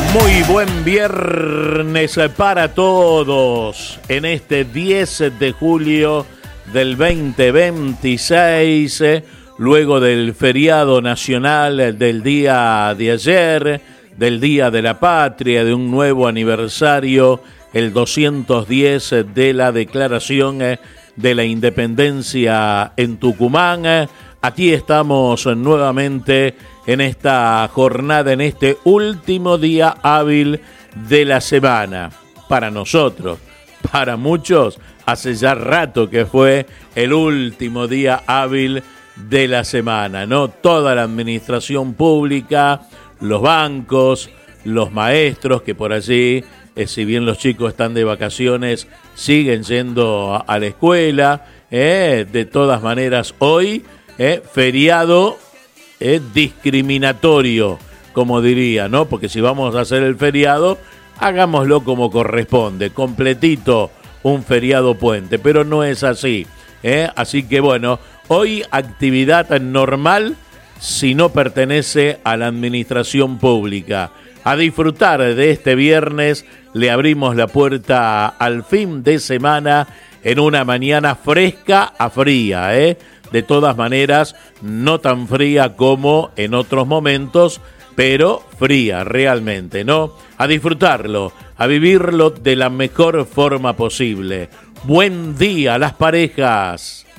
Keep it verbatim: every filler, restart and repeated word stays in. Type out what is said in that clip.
Muy buen viernes para todos en este diez de julio del veinte veintiséis, luego del feriado nacional del día de ayer, del Día de la Patria, de un nuevo aniversario, el doscientos diez de la Declaración de la Independencia en Tucumán. Aquí estamos nuevamente en esta jornada, en este último día hábil de la semana. Para nosotros, para muchos, hace ya rato que fue el último día hábil de la semana, ¿no? Toda la administración pública, los bancos, los maestros que por allí, eh, si bien los chicos están de vacaciones, siguen yendo a, a la escuela. Eh, de todas maneras, hoy, eh, feriado eh, discriminatorio, como diría, ¿no? Porque si vamos a hacer el feriado, hagámoslo como corresponde, completito un feriado puente, pero no es así, ¿eh? Así que bueno, hoy actividad normal si no pertenece a la administración pública. A disfrutar de este viernes, le abrimos la puerta al fin de semana en una mañana fresca a fría, ¿eh? De todas maneras, no tan fría como en otros momentos, pero fría realmente, ¿no? A disfrutarlo, a vivirlo de la mejor forma posible. Buen día a las parejas.